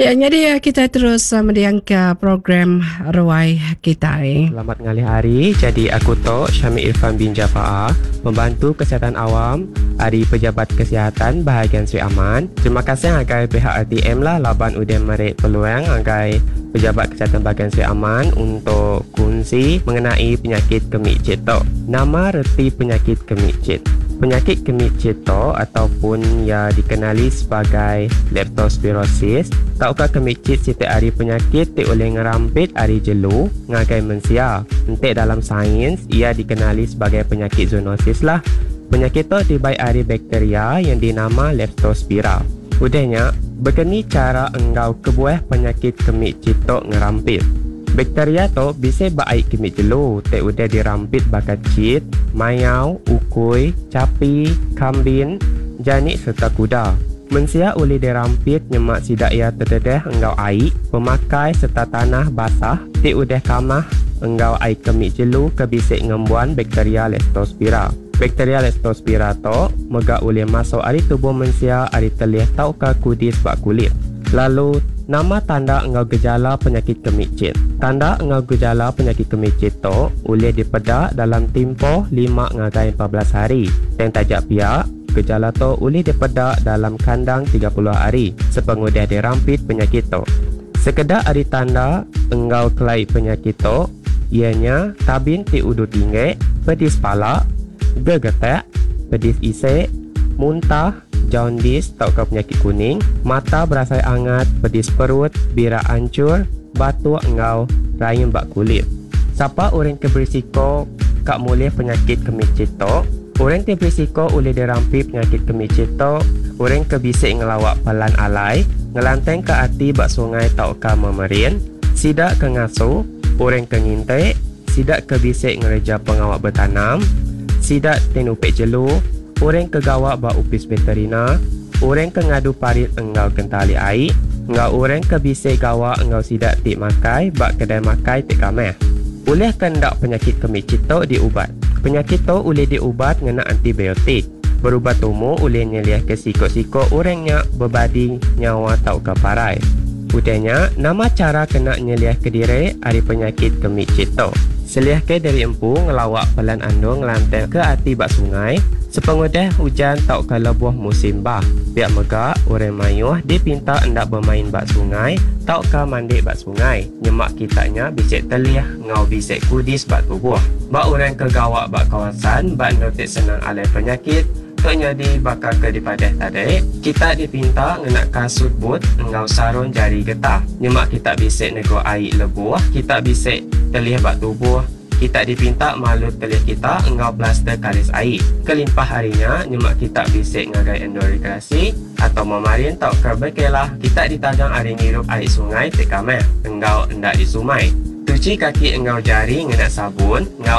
Ya, jadi kita terus mendiangkan program Ruai kita. Selamat ngalih hari. Jadi aku Tok Syamil Irfan bin Jafar, Pembantu Kesihatan Awam dari Pejabat Kesihatan Bahagian Sri Aman. Terima kasih agai pihak RTM lah laban udah merik peluang agai Pejabat Kesihatan Bahagian Sri Aman untuk kongsi mengenai penyakit kemih cetok. Nama reti penyakit kemih cet. Penyakit kemih cetok ataupun yang dikenali sebagai leptospirosis. Tahukah kemih cet setiap hari penyakit ti oleh ngerampit hari jelu ngagai mensia. Entik dalam sains ia dikenali sebagai penyakit zoonosis lah. Penyakit itu dibaik dari bakteria yang dinama leptospira. Udahnya, begini cara engkau kebuah penyakit kemih cetok ngerampit. Bakteria tu bisa baik kemih jelu, te udah dirampit bakat cit, mayau, ukui, capi, kambin, janik serta kuda. Mensia boleh dirampit nyemak sidak ia terdedah engkau air, pemakai serta tanah basah, te udah kamah engkau air kemih jelu kebisik ngembuan bakteria leptospira. Bakteria leptospira tu megak boleh masuk hari tubuh mensia hari terlihat tau ke kudis bak kulit. Lalu, nama tanda engkau gejala penyakit kemih cet. Tanda engkau gejala penyakit kemih cet tu boleh dipedak dalam tempoh 5 ngagai 14 hari. Dan tajak pihak, gejala tu boleh dipedak dalam kandang 30 hari sepengudah dirampit penyakit tu. Sekedar hari tanda engkau kelai penyakit tu, ianya tabin ti udu tinggi, pedis palak, gegetek, pedis isek, muntah, jaundice atau penyakit kuning, mata berasa hangat, pedis perut, bira hancur, batuk engkau, rayam bak kulit. Siapa orang yang berisiko kak mulai penyakit kemih cetok? Orang yang berisiko boleh dirampit penyakit kemih cetok. Orang kebisik ngelawak pelan alai, ngelanteng ke hati bak sungai tau ka memerin, sidak ke ngasuh, orang ke ngintai, sidak kebisik ngereja pengawak bertanam, sidak tenupik jelu, orang ke gawak bak upis veterina, orang ke ngadu parit engkau kentali air, engkau orang ke bisik gawak engkau sidak tik makai bak kedai makai tik kameh. Boleh kendak penyakit kemih cetok diubat. Penyakit tu boleh diubat ngena antibiotik. Berubat umum boleh nyeliah ke sikok-sikok orangnya berbadi nyawa tau ke parai. Udahnya, nama cara kena nyeliah ke diri hari penyakit kemih cetok. Seliah ke dari empu ngelawak pelan andung ngelanteng ke hati bak sungai. Sepengudah hujan tau ke lebuh musim bah. Biak megak, orang mayuh dipinta hendak bermain bak sungai, tau ke mandi bak sungai. Nyemak kitanya bisik teliah, ngau bisik kudis bak tubuh. Bak orang ke gawak bak kawasan, bak notik senang alai penyakit, tok nyadi bakal ke dipadah tadi. Kita dipinta ngenak kasut but, ngau sarun jari getah. Nyemak kita bisik nego air lebuh, kita bisik teliah bak tubuh. Kita dipinta malut telih kita engkau plaster kalis air. Kelimpah harinya nyemak kita bisik ngagai endorikasi atau memarin tau kerbekelah. Kita ditajang hari ngirup air sungai tekameh engkau endak di sumai. Cuci kaki engkau jari ngenak sabun, engkau